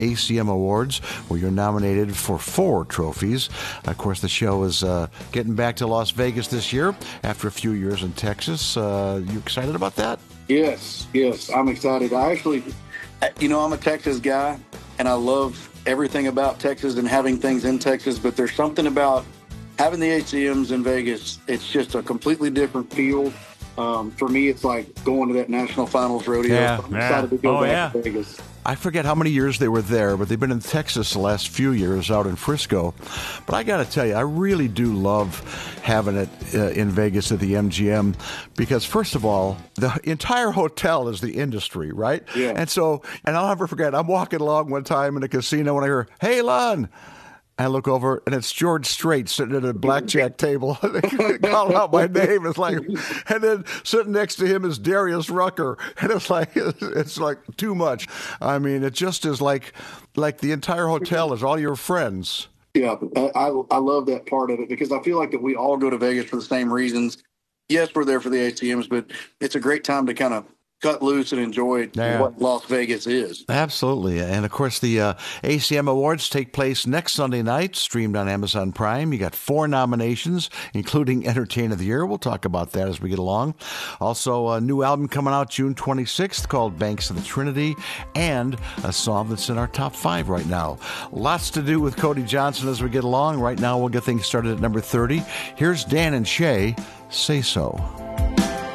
ACM Awards, where you're nominated for 4 trophies. Of course, the show is getting back to Las Vegas this year after a few years in Texas. You excited about that? Yes, I'm excited. I actually, I'm a Texas guy, and I love everything about Texas and having things in Texas, but there's something about having the ACMs in Vegas. It's just a completely different feel. For me, it's like going to that National Finals rodeo. Yeah. So I'm excited to go back to Vegas. I forget how many years they were there, but they've been in Texas the last few years out in Frisco. But I got to tell you, I really do love having it in Vegas at the MGM because, first of all, the entire hotel is the industry, right? Yeah. And I'll never forget, I'm walking along one time in a casino and I hear, "Hey, Lon." I look over, and it's George Strait sitting at a blackjack table. Calling out my name. It's like, and then sitting next to him is Darius Rucker. And it's like too much. I mean, it just is like the entire hotel is all your friends. Yeah, I love that part of it because I feel like that we all go to Vegas for the same reasons. Yes, we're there for the ACMs, but it's a great time to kind of cut loose and enjoy what Las Vegas is. Absolutely. And, of course, the ACM Awards take place next Sunday night, streamed on Amazon Prime. You got 4 nominations, including Entertainer of the Year. We'll talk about that as we get along. Also, a new album coming out June 26th called Banks of the Trinity, and a song that's in our top 5 right now. Lots to do with Cody Johnson as we get along. Right now, we'll get things started at number 30. Here's Dan and Shay, Say So.